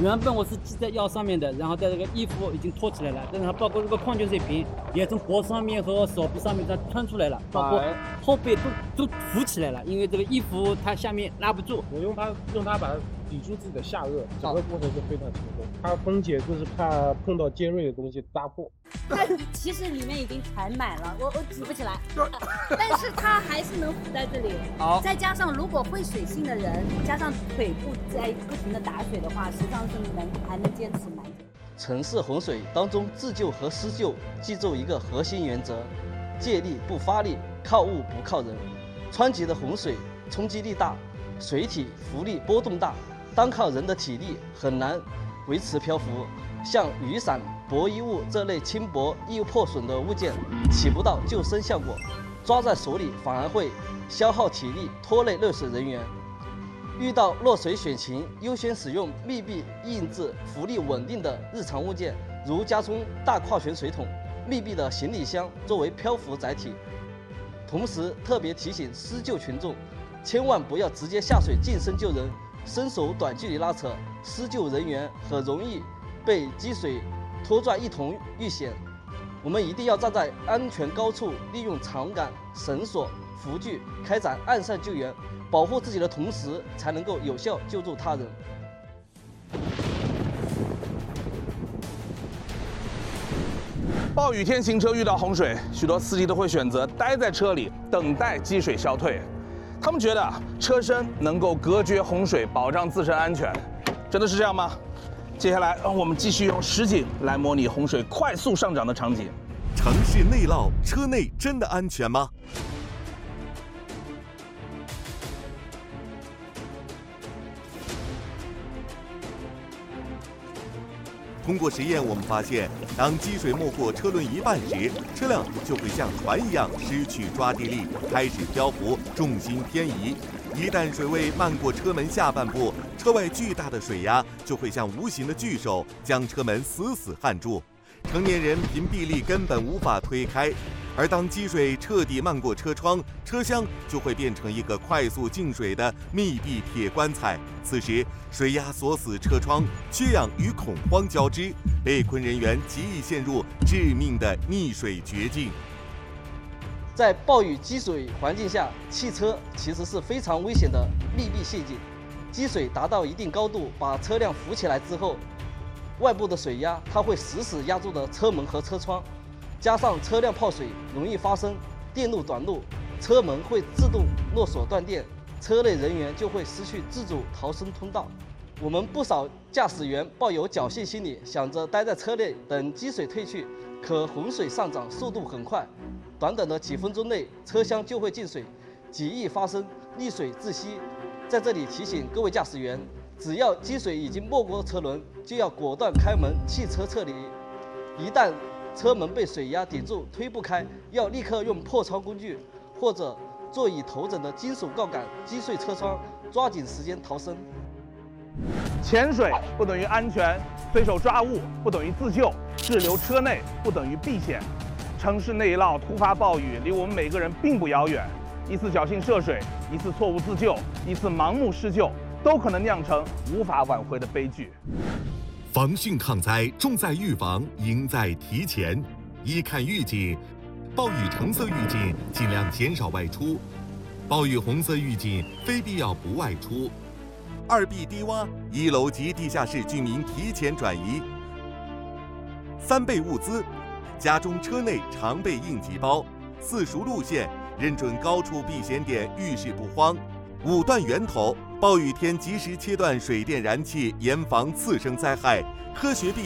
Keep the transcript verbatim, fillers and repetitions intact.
原本我是系在腰上面的，然后在这个衣服已经脱起来了，但是它包括这个矿泉水瓶也从脖子上面和手臂上面它穿出来了，包括后背都都浮起来了，因为这个衣服它下面拉不住。 我用它用它把它抵住自己的下颚，整个过程就非常成功。它分解就是怕碰到尖锐的东西扎破。 它其实里面已经缠满了，我我举不起来，但是它还是能浮在这里。 好， 再加上如果会水性的人，加上腿部在不停的打水的话，实际上是能还能坚持蛮久。 城市洪水当中，自救和施救记住一个核心原则：借力不发力，靠物不靠人。湍急的洪水冲击力大，水体浮力波动大，单靠人的体力很难维持漂浮。像雨伞、薄衣物这类轻薄易破损的物件，起不到救生效果，抓在手里反而会消耗体力，拖累热水人员。遇到落水险情，优先使用密闭硬质、浮力稳定的日常物件，如家中大矿泉水桶、密闭的行李箱作为漂浮载体。同时特别提醒施救群众，千万不要直接下水近身救人，伸手短距离拉扯，施救人员很容易被积水拖拽一同遇险。我们一定要站在安全高处，利用长杆、绳索、浮具开展岸上救援，保护自己的同时，才能够有效救助他人。 暴雨天行车遇到洪水，许多司机都会选择待在车里等待积水消退。他们觉得车身能够隔绝洪水，保障自身安全。真的是这样吗？接下来，我们继续用实景来模拟洪水快速上涨的场景。 城市内涝，车内真的安全吗？通过实验，我们发现，当积水没过车轮一半时，车辆就会像船一样失去抓地力，开始漂浮，重心偏移。一旦水位漫过车门下半部，车外巨大的水压就会像无形的巨手将车门死死焊住，成年人凭臂力根本无法推开。而当积水彻底漫过车窗，车厢就会变成一个快速进水的密闭铁棺材。此时，水压锁死车窗，缺氧与恐慌交织，被困人员极易陷入致命的溺水绝境。 在暴雨积水环境下，汽车其实是非常危险的密闭陷阱。积水达到一定高度，把车辆浮起来之后，外部的水压它会死死压住的车门和车窗，加上车辆泡水容易发生电路短路，车门会自动落锁断电，车内人员就会失去自主逃生通道。我们不少驾驶员抱有侥幸心理，想着待在车内等积水退去，可洪水上涨速度很快，短短的几分钟内车厢就会进水，极易发生溺水窒息。在这里提醒各位驾驶员，只要积水已经没过车轮，就要果断开门，弃车撤离。一旦车门被水压顶住推不开，要立刻用破窗工具或者座椅头枕的金属杠杆击碎车窗，抓紧时间逃生。 潜水不等于安全，随手抓物不等于自救，滞留车内不等于避险。城市内涝、突发暴雨离我们每个人并不遥远，一次侥幸涉水，一次错误自救，一次盲目施救，都可能酿成无法挽回的悲剧。 防汛抗灾重在预防，赢在提前。一看预警，暴雨橙色预警尽量减少外出，暴雨红色预警非必要不外出。二 B 低洼，一楼及地下室居民提前转移。三备物资，家中车内常备应急包。四熟路线，认准高处避险点，遇事不慌。五断源头，暴雨天及时切断水电燃气，严防次生灾害。科学避